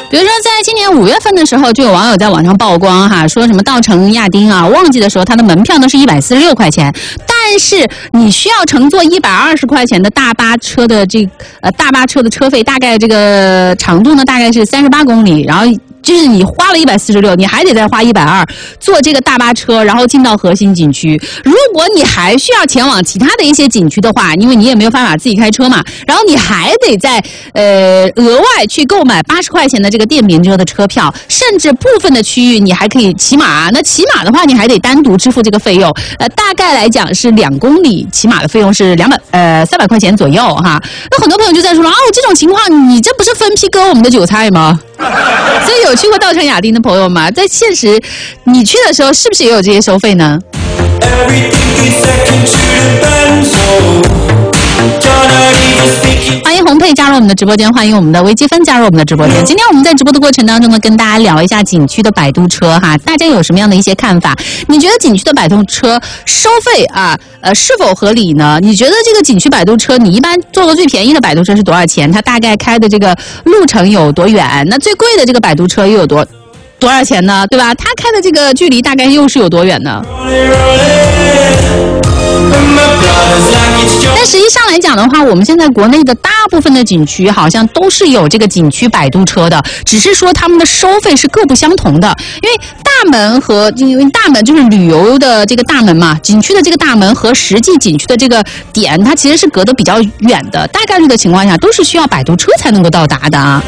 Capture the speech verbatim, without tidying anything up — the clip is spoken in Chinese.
比如说，在今年五月份的时候，就有网友在网上曝光哈，说什么稻城亚丁啊，旺季的时候它的门票呢是一百四十六块钱，但是你需要乘坐一百二十块钱的大巴车的这呃大巴车的车费，大概这个长度呢大概是三十八公里，然后。就是你花了一百四十六，你还得再花一百二坐这个大巴车，然后进到核心景区。如果你还需要前往其他的一些景区的话，因为你也没有办法自己开车嘛，然后你还得再呃额外去购买八十块钱的这个电瓶车的车票，甚至部分的区域你还可以骑马。那骑马的话，你还得单独支付这个费用。呃，大概来讲是两公里骑马的费用是两百呃三百块钱左右哈。那很多朋友就在说了，哦，这种情况你这不是分批割我们的韭菜吗？所以有去过稻城亚丁的朋友们，在现实你去的时候是不是也有这些收费呢？欢迎红佩加入我们的直播间，欢迎我们的微积分加入我们的直播间。今天我们在直播的过程当中呢，跟大家聊一下景区的摆渡车哈，大家有什么样的一些看法？你觉得景区的摆渡车收费啊，呃是否合理呢？你觉得这个景区摆渡车，你一般坐个最便宜的摆渡车是多少钱？它大概开的这个路程有多远？那最贵的这个摆渡车又有多多少钱呢？对吧？它开的这个距离大概又是有多远呢？但实际上来讲的话，我们现在国内的大部分的景区好像都是有这个景区摆渡车的，只是说他们的收费是各不相同的。因为大门和因为大门就是旅游的这个大门嘛，景区的这个大门和实际景区的这个点，它其实是隔得比较远的，大概率的情况下都是需要摆渡车才能够到达的啊。